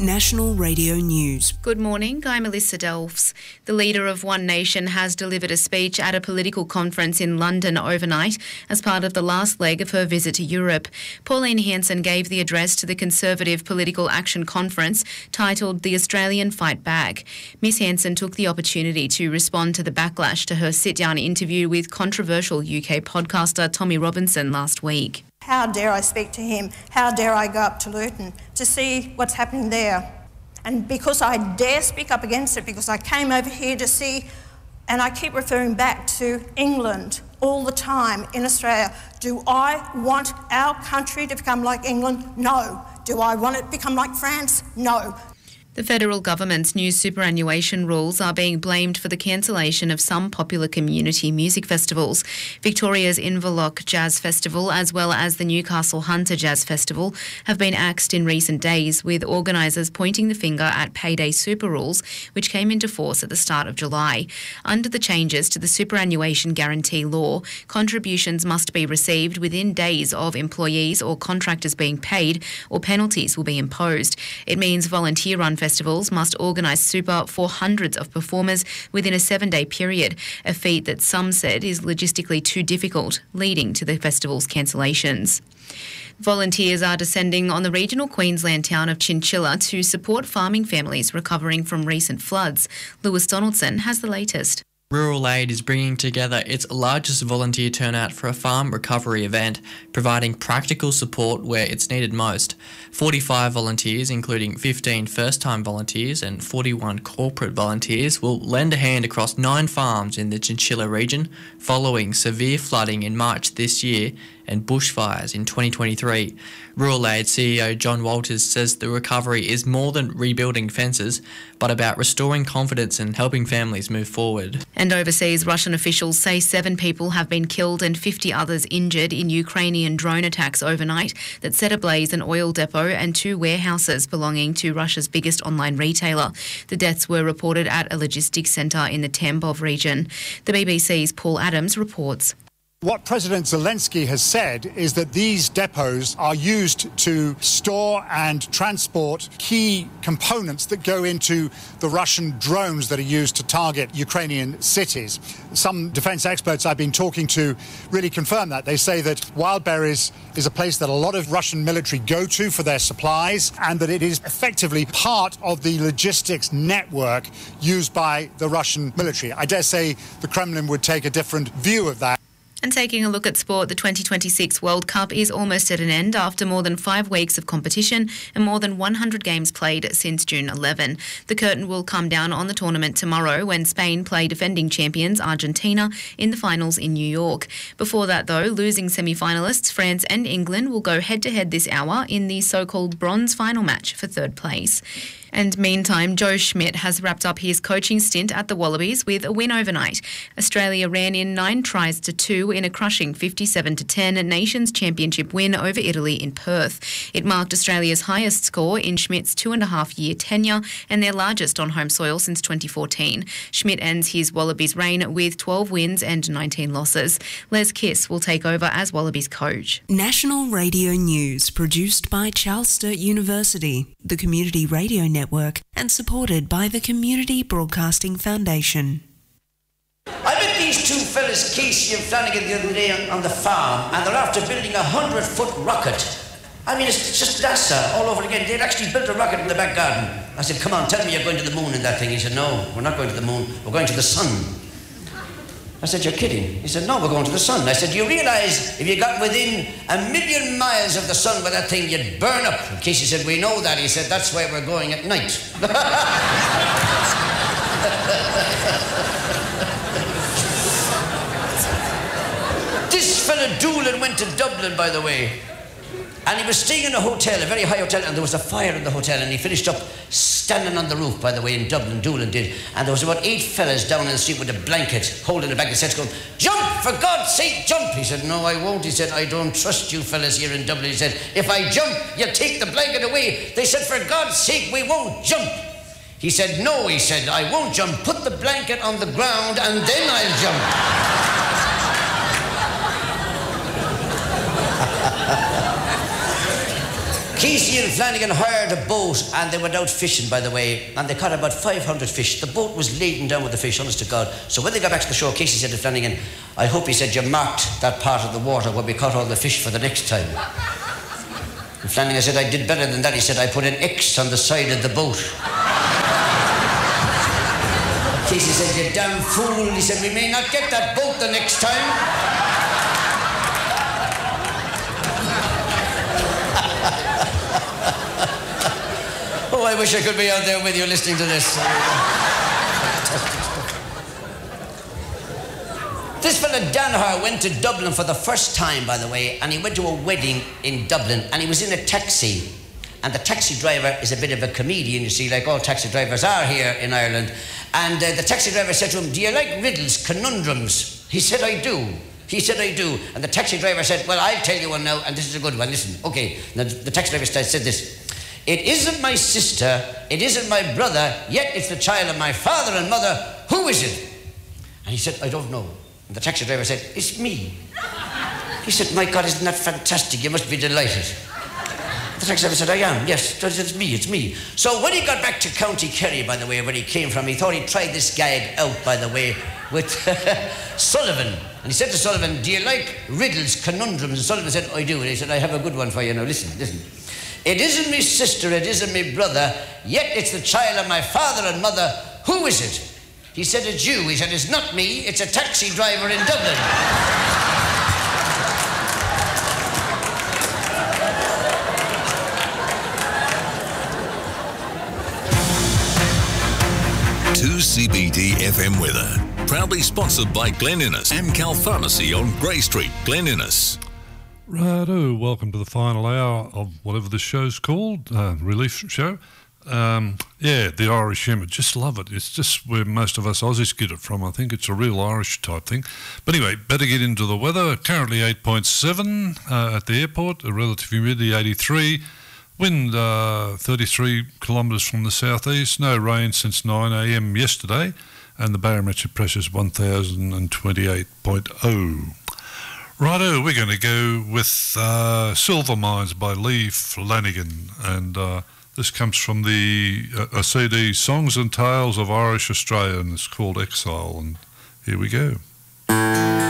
National Radio News. Good morning, I'm Melissa Delfs. The leader of One Nation has delivered a speech at a political conference in London overnight as part of the last leg of her visit to Europe. Pauline Hanson gave the address to the Conservative Political Action Conference titled The Australian Fight Back. Ms Hanson took the opportunity to respond to the backlash to her sit-down interview with controversial UK podcaster Tommy Robinson last week. How dare I speak to him? How dare I go up to Luton to see what's happening there? And because I dare speak up against it, because I came over here to see, and I keep referring back to England all the time in Australia. Do I want our country to become like England? No. Do I want it to become like France? No. The federal government's new superannuation rules are being blamed for the cancellation of some popular community music festivals. Victoria's Inverloch Jazz Festival, as well as the Newcastle Hunter Jazz Festival, have been axed in recent days, with organisers pointing the finger at payday super rules, which came into force at the start of July. Under the changes to the superannuation guarantee law, contributions must be received within days of employees or contractors being paid, or penalties will be imposed. It means volunteer-run festivals must organise super for hundreds of performers within a 7-day period, a feat that some said is logistically too difficult, leading to the festival's cancellations. Volunteers are descending on the regional Queensland town of Chinchilla to support farming families recovering from recent floods. Lewis Donaldson has the latest. Rural Aid is bringing together its largest volunteer turnout for a farm recovery event, providing practical support where it's needed most. 45 volunteers, including 15 first-time volunteers and 41 corporate volunteers, will lend a hand across 9 farms in the Chinchilla region following severe flooding in March this year and bushfires in 2023. Rural Aid CEO John Walters says the recovery is more than rebuilding fences, but about restoring confidence and helping families move forward. And overseas, Russian officials say 7 people have been killed and 50 others injured in Ukrainian drone attacks overnight that set ablaze an oil depot and 2 warehouses belonging to Russia's biggest online retailer. The deaths were reported at a logistics centre in the Tambov region. The BBC's Paul Adams reports. What President Zelensky has said is that these depots are used to store and transport key components that go into the Russian drones that are used to target Ukrainian cities. Some defence experts I've been talking to really confirm that. They say that Wildberries is a place that a lot of Russian military go to for their supplies, and that it is effectively part of the logistics network used by the Russian military. I dare say the Kremlin would take a different view of that. And taking a look at sport, the 2026 World Cup is almost at an end after more than 5 weeks of competition and more than 100 games played since June 11. The curtain will come down on the tournament tomorrow when Spain play defending champions Argentina in the finals in New York. Before that, though, losing semi-finalists France and England will go head-to-head this hour in the so-called bronze final match for 3rd place. And meantime, Joe Schmidt has wrapped up his coaching stint at the Wallabies with a win overnight. Australia ran in 9 tries to 2 in a crushing 57-10 Nations Championship win over Italy in Perth. It marked Australia's highest score in Schmidt's 2.5-year tenure and their largest on home soil since 2014. Schmidt ends his Wallabies reign with 12 wins and 19 losses. Les Kiss will take over as Wallabies coach. National Radio News, produced by Charles Sturt University, the Community Radio Network, and supported by the Community Broadcasting Foundation. I met these 2 fellas, Casey and Flanagan, the other day on the farm, and they're after building a 100-foot rocket. I mean, it's just NASA all over again. They'd actually built a rocket in the back garden. I said, come on, tell me you're going to the moon in that thing. He said, no, we're not going to the moon, we're going to the sun. I said, you're kidding. He said, no, we're going to the sun. I said, do you realise if you got within 1,000,000 miles of the sun with that thing, you'd burn up? And Casey said, we know that. He said, that's why we're going at night. This fella Doolan went to Dublin, by the way, and he was staying in a hotel, a very high hotel, and there was a fire in the hotel, and he finished up standing on the roof, by the way, in Dublin. Doolan did, and there was about 8 fellas down in the street with a blanket, holding a blanket, said, jump, for God's sake, jump. He said, no, I won't. He said, I don't trust you fellas here in Dublin. He said, if I jump, you take the blanket away. They said, for God's sake, we won't jump. He said, no, he said, I won't jump. Put the blanket on the ground and then I'll jump. Casey and Flanagan hired a boat and they went out fishing, by the way, and they caught about 500 fish. The boat was laden down with the fish, honest to God. So when they got back to the shore, Casey said to Flanagan, I hope, he said, you marked that part of the water where we caught all the fish for the next time. And Flanagan said, I did better than that. He said, I put an X on the side of the boat. Casey said, you damn fool. He said, we may not get that boat the next time. Oh, I wish I could be out there with you listening to this. This fella Danaher went to Dublin for the first time, by the way, and he went to a wedding in Dublin, and he was in a taxi. And the taxi driver is a bit of a comedian, you see, like all taxi drivers are here in Ireland. And the taxi driver said to him, do you like riddles, conundrums? He said, I do. He said, I do. And the taxi driver said, well, I'll tell you one now, and this is a good one. Listen, okay. Now, the taxi driver said this. It isn't my sister, it isn't my brother, yet it's the child of my father and mother. Who is it? And he said, I don't know. And the taxi driver said, it's me. He said, my God, isn't that fantastic? You must be delighted. The taxi driver said, I am, yes, it's me. So when he got back to County Kerry, by the way, where he came from, he thought he'd try this gag out, by the way, with Sullivan. And he said to Sullivan, do you like riddles, conundrums? And Sullivan said, I do. And he said, I have a good one for you now. Listen. It isn't me sister, it isn't me brother, yet it's the child of my father and mother. Who is it? He said, it's you. He said, it's not me, it's a taxi driver in Dublin. To CBD FM weather. Proudly sponsored by Glen Innes, Amcal Pharmacy on Grey Street, Glen Innes. Righto, welcome to the final hour of whatever this show's called, Relief Show. The Irish humour, just love it. It's just where most of us Aussies get it from. I think it's a real Irish type thing. But anyway, better get into the weather. Currently 8.7 at the airport, a relative humidity 83, wind 33 kilometres from the southeast, no rain since 9 a.m. yesterday, and the barometric pressure is 1028.0. Righto, we're going to go with Silver Mines by Lee Flanagan, and this comes from the a CD, Songs and Tales of Irish Australia, and it's called Exile, and here we go.